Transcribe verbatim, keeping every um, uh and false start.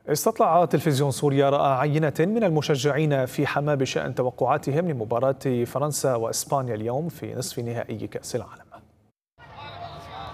استطلع تلفزيون سوريا رأى عينة من المشجعين في حماة بشأن توقعاتهم لمباراة فرنسا وإسبانيا اليوم في نصف نهائي كأس العالم.